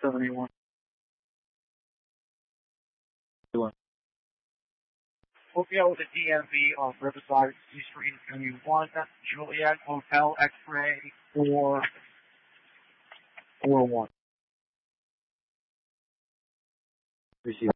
71. Scorpio with the DMV on Riverside C Street, Unit 1, Juliet Hotel X-Ray 441. Receive.